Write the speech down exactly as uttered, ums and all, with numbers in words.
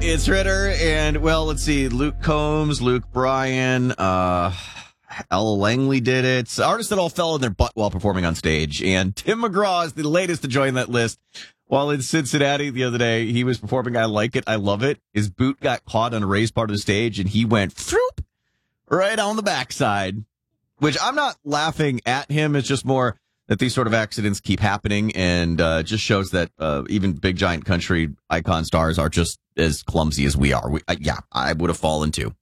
It's Ritter, and, well, let's see, Luke Combs, Luke Bryan, uh, Ella Langley did it. Artists that all fell on their butt while performing on stage. And Tim McGraw is the latest to join that list. While in Cincinnati the other day, he was performing I Like It, I Love It. His boot got caught on a raised part of the stage, and he went throop right on the backside. Which I'm not laughing at him. It's just more that these sort of accidents keep happening, and uh, just shows that uh, even big, giant country icon stars are just as clumsy as we are. We, uh, yeah, I would have fallen too.